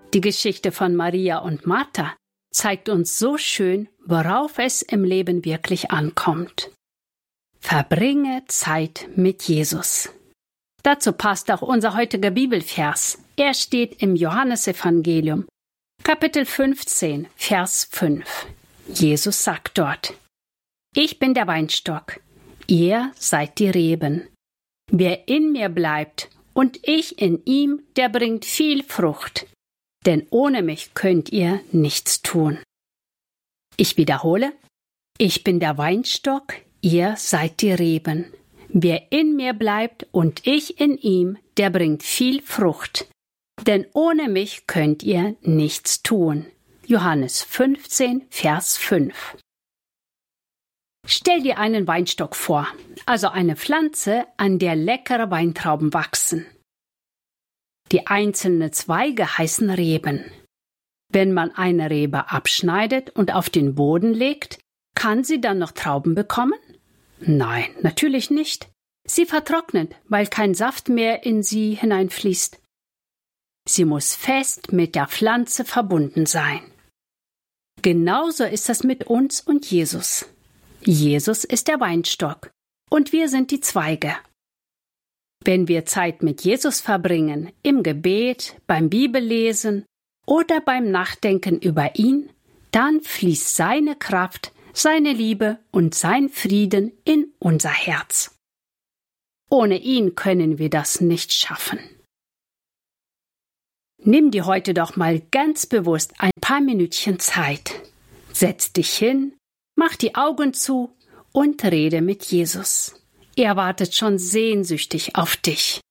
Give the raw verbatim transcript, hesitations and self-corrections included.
Die Geschichte von Maria und Martha zeigt uns so schön, worauf es im Leben wirklich ankommt. Verbringe Zeit mit Jesus. Dazu passt auch unser heutiger Bibelvers. Er steht im Johannesevangelium, Kapitel fünfzehn, Vers fünf. Jesus sagt dort: Ich bin der Weinstock, ihr seid die Reben. Wer in mir bleibt und ich in ihm, der bringt viel Frucht. Denn ohne mich könnt ihr nichts tun. Ich wiederhole: Ich bin der Weinstock, ihr seid die Reben. Wer in mir bleibt und ich in ihm, der bringt viel Frucht. Denn ohne mich könnt ihr nichts tun. Johannes fünfzehn, Vers fünf. Stell dir einen Weinstock vor, also eine Pflanze, an der leckere Weintrauben wachsen. Die einzelnen Zweige heißen Reben. Wenn man eine Rebe abschneidet und auf den Boden legt, kann sie dann noch Trauben bekommen? Nein, natürlich nicht. Sie vertrocknet, weil kein Saft mehr in sie hineinfließt. Sie muss fest mit der Pflanze verbunden sein. Genauso ist das mit uns und Jesus. Jesus ist der Weinstock und wir sind die Zweige. Wenn wir Zeit mit Jesus verbringen, im Gebet, beim Bibellesen oder beim Nachdenken über ihn, dann fließt seine Kraft, seine Liebe und sein Frieden in unser Herz. Ohne ihn können wir das nicht schaffen. Nimm dir heute doch mal ganz bewusst ein paar Minütchen Zeit. Setz dich hin, mach die Augen zu und rede mit Jesus. Er wartet schon sehnsüchtig auf dich.